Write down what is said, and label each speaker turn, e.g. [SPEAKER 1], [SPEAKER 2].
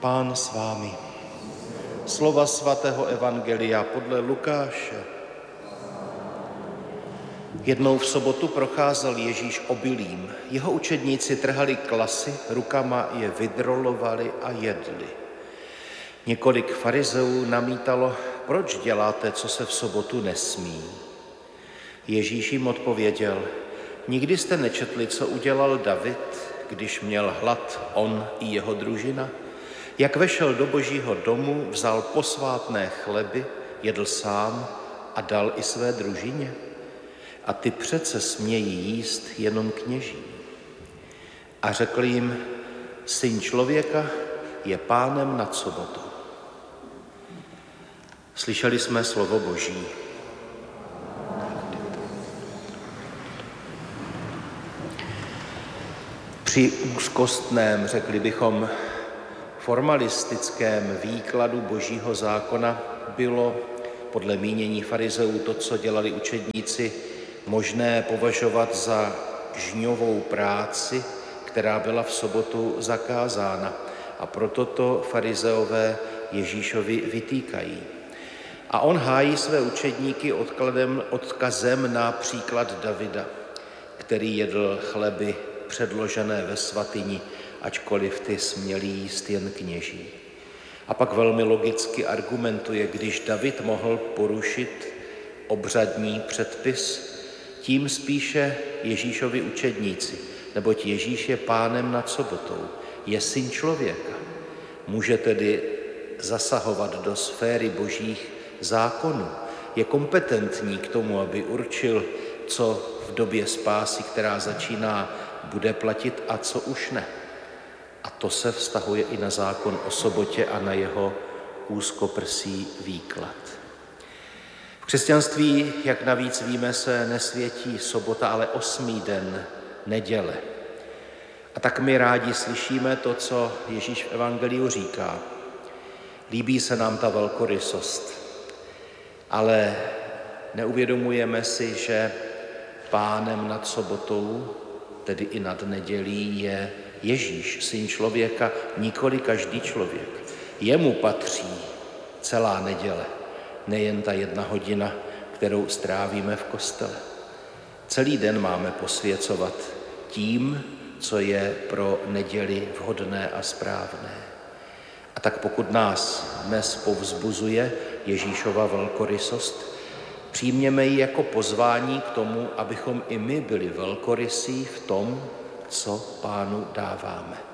[SPEAKER 1] Pán s vámi. Slova svatého evangelia podle Lukáše. Jednou v sobotu procházel Ježíš obilím. Jeho učedníci trhali klasy, rukama je vydrolovali a jedli. Několik farizeů namítalo, proč děláte, co se v sobotu nesmí. Ježíš jim odpověděl, nikdy jste nečetli, co udělal David, když měl hlad on i jeho družina? Jak vešel do Božího domu, vzal posvátné chleby, jedl sám a dal i své družině? A ty přece smějí jíst jenom kněží. A řekl jim, Syn člověka je pánem nad sobotou. Slyšeli jsme slovo Boží. Při úzkostném, řekli bychom, formalistickém výkladu Božího zákona bylo podle mínění farizeů to, co dělali učedníci, možné považovat za žňovou práci, která byla v sobotu zakázána. A proto to farizeové Ježíšovi vytýkají. A on hájí své učedníky odkazem na příklad Davida, který jedl chleby předložené ve svatyni, ačkoliv ty směli jíst jen kněží. A pak velmi logicky argumentuje, když David mohl porušit obřadní předpis, tím spíše Ježíšovi učedníci, neboť Ježíš je pánem nad sobotou, je Syn člověka. Může tedy zasahovat do sféry božích zákonů. Je kompetentní k tomu, aby určil, co v době spásy, která začíná, bude platit a co už ne. A to se vztahuje i na zákon o sobotě a na jeho úzkoprsý výklad. V křesťanství, jak navíc víme, se nesvětí sobota, ale 8. den, neděle. A tak my rádi slyšíme to, co Ježíš v evangeliu říká. Líbí se nám ta velkorysost, ale neuvědomujeme si, že pánem nad sobotou, tedy i nad nedělí, je Ježíš, Syn člověka, nikoli každý člověk. Jemu patří celá neděle, nejen ta 1 hodina, kterou strávíme v kostele. Celý den máme posvěcovat tím, co je pro neděli vhodné a správné. A tak pokud nás dnes povzbuzuje Ježíšova velkorysost, přijměme ji jako pozvání k tomu, abychom i my byli velkorysí v tom, co Pánu dáváme.